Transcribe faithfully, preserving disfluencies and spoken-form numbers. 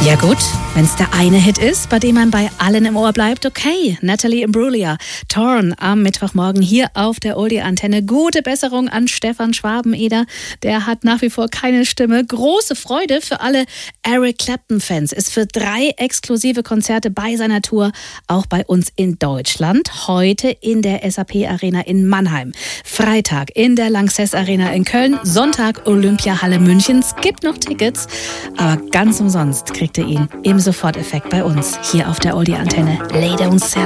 Ja gut, wenn es der eine Hit ist, bei dem man bei allen im Ohr bleibt, okay. Natalie Imbruglia, Torn am Mittwochmorgen hier auf der Oldie-Antenne. Gute Besserung an Stefan Schwabeneder, der hat nach wie vor keine Stimme. Große Freude für alle Eric Clapton-Fans. Ist für drei exklusive Konzerte bei seiner Tour, auch bei uns in Deutschland. Heute in der S A P Arena in Mannheim. Freitag in der Lanxess Arena in Köln. Sonntag Olympiahalle München. Es gibt noch Tickets, aber ganz umsonst kriegt ihr ihn im Soforteffekt bei uns hier auf der Oldie-Antenne. Lay Down Sally.